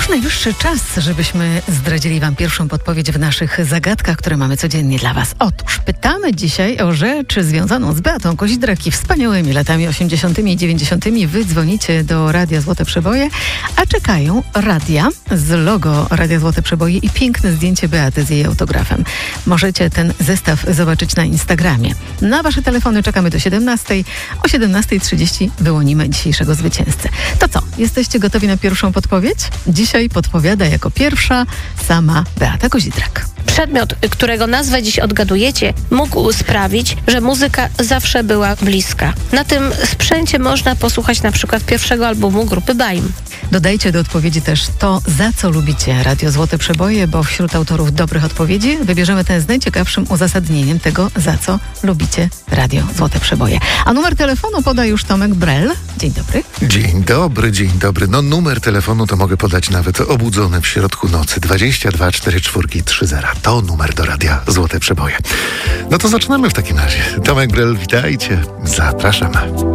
Już najwyższy czas, żebyśmy zdradzili Wam pierwszą podpowiedź w naszych zagadkach, które mamy codziennie dla Was. Otóż pytamy dzisiaj o rzecz związaną z Beatą Kozidrak i wspaniałymi latami 80. i 90. Wy dzwonicie do Radia Złote Przeboje, a czekają radia z logo Radia Złote Przeboje i piękne zdjęcie Beaty z jej autografem. Możecie ten zestaw zobaczyć na Instagramie. Na Wasze telefony czekamy do 17:00. O 17:30 wyłonimy dzisiejszego zwycięzcę. To co? Jesteście gotowi na pierwszą podpowiedź? Dzisiaj podpowiada jako pierwsza sama Beata Kozidrak. Przedmiot, którego nazwę dziś odgadujecie, mógł sprawić, że muzyka zawsze była bliska. Na tym sprzęcie można posłuchać na przykład pierwszego albumu grupy Baim. Dodajcie do odpowiedzi też to, za co lubicie Radio Złote Przeboje, bo wśród autorów dobrych odpowiedzi wybierzemy ten z najciekawszym uzasadnieniem tego, za co lubicie Radio Złote Przeboje. A numer telefonu poda już Tomek Brel. Dzień dobry. Dzień dobry. No numer telefonu to mogę podać nawet obudzony w środku nocy. 22 44 30. To numer do Radia Złote Przeboje. No to zaczynamy w takim razie. Tomek Brel, witajcie. Zapraszam.